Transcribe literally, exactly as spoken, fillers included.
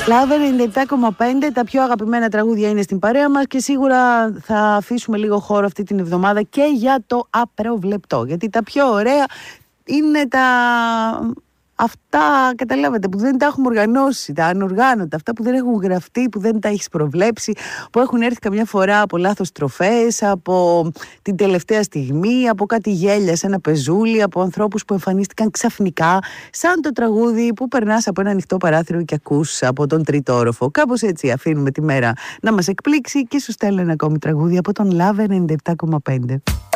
Λαβ ενενήντα επτά κόμμα πέντε, τα πιο αγαπημένα τραγούδια είναι στην παρέα μας και σίγουρα θα αφήσουμε λίγο χώρο αυτή την εβδομάδα και για το απροβλεπτό, γιατί τα πιο ωραία είναι τα... αυτά, καταλάβατε, που δεν τα έχουμε οργανώσει, τα ανοργάνωτα, αυτά που δεν έχουν γραφτεί, που δεν τα έχεις προβλέψει, που έχουν έρθει καμιά φορά από λάθος τροφές, από την τελευταία στιγμή, από κάτι γέλια σε ένα πεζούλι, από ανθρώπους που εμφανίστηκαν ξαφνικά, σαν το τραγούδι που περνάς από ένα ανοιχτό παράθυρο και ακούς από τον τρίτο όροφο. Κάπως έτσι αφήνουμε τη μέρα να μας εκπλήξει και σου στέλνω ένα ακόμη τραγούδι από τον Λαβ ενενήντα επτά κόμμα πέντε.